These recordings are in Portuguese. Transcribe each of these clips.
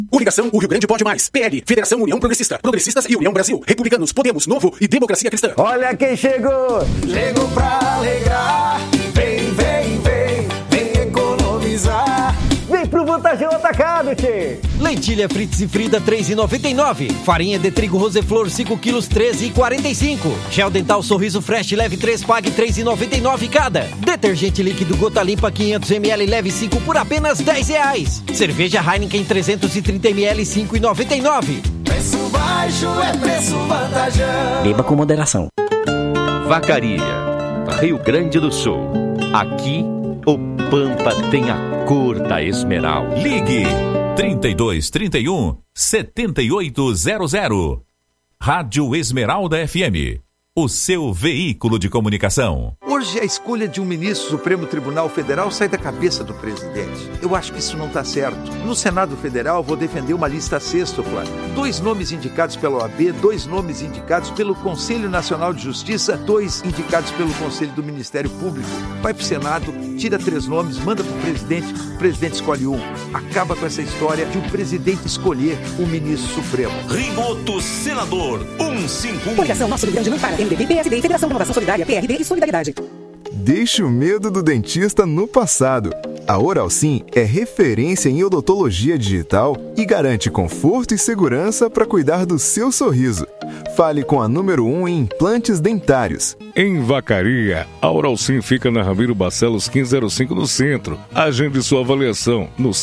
Coligação O Rio Grande Pode Mais. PL, Federação União Progressista. Progressistas e União Brasil. Republicanos, Podemos, Novo e Democracia Cristã. Olha quem chegou! Chegou pra alegrar. Vem, vem, vem. Vem economizar. Vem pro Vantajão Atacado, tchê! Lentilha Fritz e Frida, R$ 3,99. Farinha de trigo Roseflor, 5 quilos, R$ 13,45. Gel dental Sorriso Fresh, leve 3, pague R$ 3,99 cada. Detergente líquido Gota Limpa, 500 ml, leve 5 por apenas R$ 10. Cerveja Heineken, 330 ml, R$ 5,99. Preço baixo é preço Vantajão. Beba com moderação. Vacaria, Rio Grande do Sul. Aqui, o Pampa tem a cor da esmeralda. Ligue 3231 7800. Rádio Esmeralda FM. O seu veículo de comunicação. Hoje a escolha de um ministro do Supremo Tribunal Federal sai da cabeça do presidente. Eu acho que isso não está certo. No Senado Federal vou defender uma lista sextupla. 2 nomes indicados pela OAB, 2 nomes indicados pelo Conselho Nacional de Justiça, 2 indicados pelo Conselho do Ministério Público. Vai pro Senado, tira 3 nomes, manda pro presidente, o presidente escolhe um. Acaba com essa história de o presidente escolher o ministro supremo. Rimoto Senador 151. Coligação Nosso Rio Grande não para. MDB, PSD, Federação de Renovação Solidária, PRD e Solidariedade. Deixe o medo do dentista no passado. A Oralsim é referência em odontologia digital e garante conforto e segurança para cuidar do seu sorriso. Fale com a número 1 em implantes dentários. Em Vacaria, a Oralsim fica na Ramiro Barcelos 1505 no centro. Agende sua avaliação no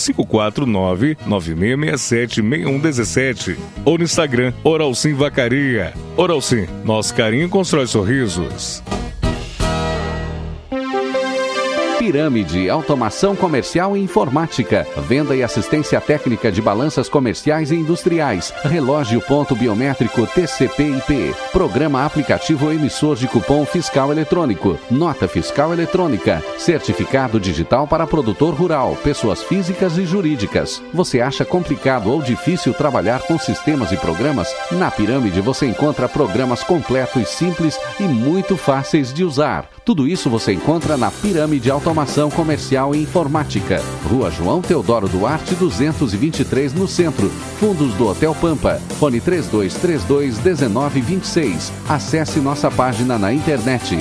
549-9667-6117 ou no Instagram Oralsim Vacaria. Oralsim, nosso carinho constrói sorrisos. Pirâmide, automação comercial e informática, venda e assistência técnica de balanças comerciais e industriais, relógio ponto biométrico TCP/IP, programa aplicativo emissor de cupom fiscal eletrônico, nota fiscal eletrônica, certificado digital para produtor rural, pessoas físicas e jurídicas. Você acha complicado ou difícil trabalhar com sistemas e programas? Na Pirâmide você encontra programas completos, simples e muito fáceis de usar. Tudo isso você encontra na Pirâmide Automação Comercial e Informática. Rua João Teodoro Duarte, 223 no centro. Fundos do Hotel Pampa. Fone 3232-1926. Acesse nossa página na internet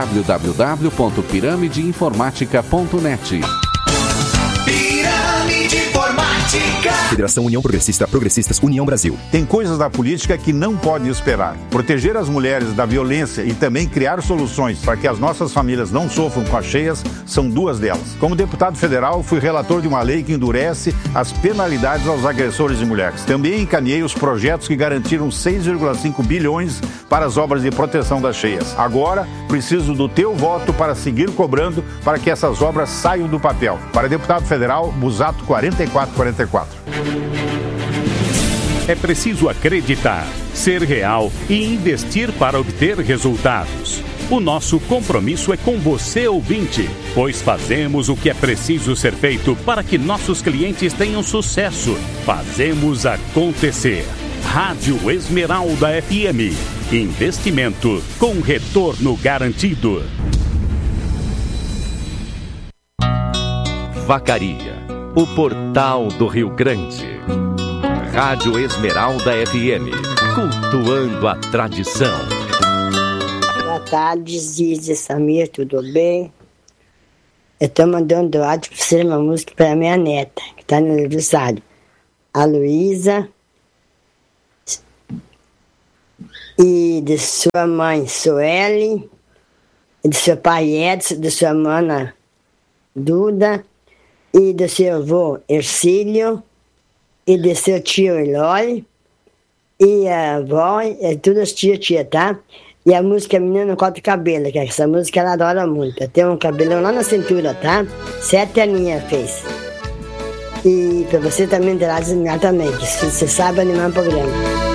www.piramideinformatica.net. Pirâmide Informática. Federação União Progressista, Progressistas, União Brasil. Tem coisas da política que não podem esperar. Proteger as mulheres da violência e também criar soluções para que as nossas famílias não sofram com as cheias são 2 delas. Como deputado federal, fui relator de uma lei que endurece as penalidades aos agressores de mulheres. Também encaminhei os projetos que garantiram 6,5 bilhões para as obras de proteção das cheias. Agora, preciso do teu voto para seguir cobrando para que essas obras saiam do papel. Para deputado federal, Busato 4444. É preciso acreditar, ser real e investir para obter resultados. O nosso compromisso é com você, ouvinte, pois fazemos o que é preciso ser feito para que nossos clientes tenham sucesso. Fazemos acontecer. Rádio Esmeralda FM. Investimento com retorno garantido. Vacaria, o portal do Rio Grande. Rádio Esmeralda FM, cultuando a tradição. Boa tarde, Zizi, Samir, tudo bem? Eu estou mandando áudio para ser uma música para minha neta, que está no aniversário. A Luísa. E de sua mãe, Sueli. E de seu pai, Edson, de sua mana, Duda. E do seu avô, Ercílio. E de seu tio, Eloy. E a avó, é tudo as tia, tá? E a música Menina Não Corta o Cabelo, que essa música ela adora muito. Tem um cabelão lá na cintura, tá? 7 aninhas fez. E pra você também terá desligado também, que você sabe animar o programa.